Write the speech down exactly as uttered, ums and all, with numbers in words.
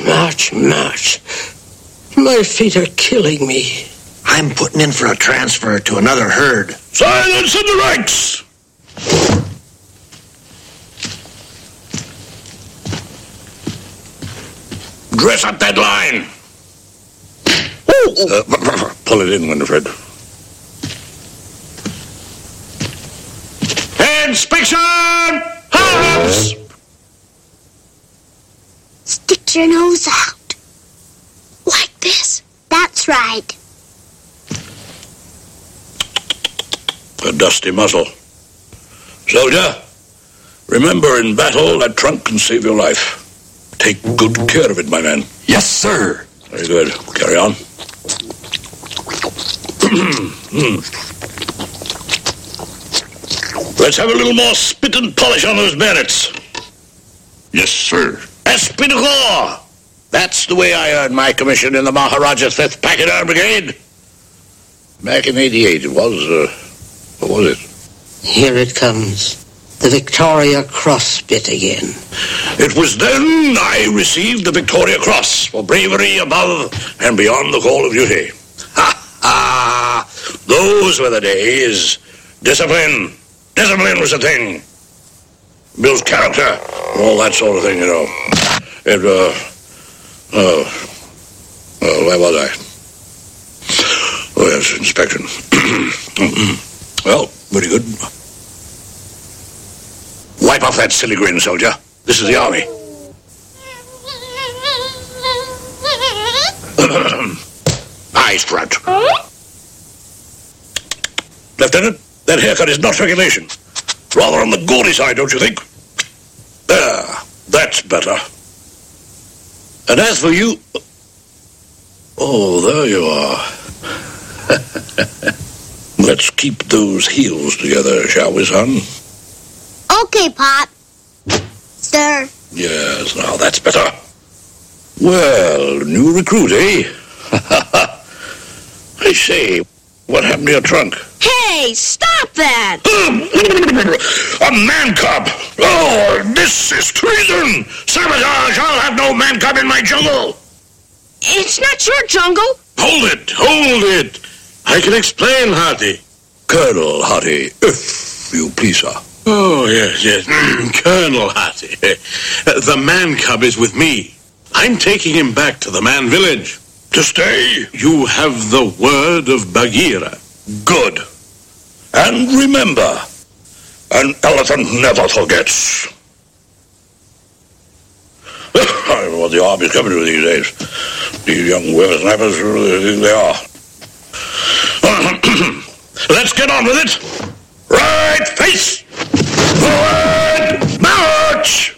march, march. My feet are killing me. I'm putting in for a transfer to another herd. Silence in the ranks! Dress up that line. Uh, pull it in, Winifred. Inspection! Hops! Stick your nose out. Like this. That's right. A dusty muzzle. Soldier, remember in battle that trunk can save your life. Take good care of it, my man. Yes, sir. Very good. Carry on. Let's have a little more spit and polish on those bayonets. Yes, sir. Esprit de corps! That's the way I earned my commission in the Maharaja's fifth Packard Brigade. Back in eighty-eight, it was, uh, what was it? Here it comes. The Victoria Cross bit again. It was then I received the Victoria Cross for bravery above and beyond the call of duty. Ha ha! Those were the days. Discipline. Discipline was the thing. Builds character. All that sort of thing, you know. It, uh, uh, uh where was I? Oh, yes, inspection. Well, very good. Wipe off that silly grin, soldier. This is the army. Eyes front. Lieutenant, that haircut is not regulation. Rather on the gaudy side, don't you think? There, that's better. And as for you... Oh, there you are. Let's keep those heels together, shall we, son? Okay, Pop. Sir. Yes, now that's better. Well, new recruit, eh? I say, what happened to your trunk? Hey, stop that! A man cub! Oh, this is treason! Sabotage! I'll have no man cub in my jungle! It's not your jungle. Hold it! Hold it! I can explain, Hardy. Colonel Hardy, if you please, sir. Oh, yes, yes. Colonel Hardy. The man cub is with me. I'm taking him back to the man village. To stay? You have the word of Bagheera. Good. And remember, an elephant never forgets. I don't know what the army's coming to these days. These young whippersnappers, who do they think they are? Let's get on with it. Right face! Forward! March!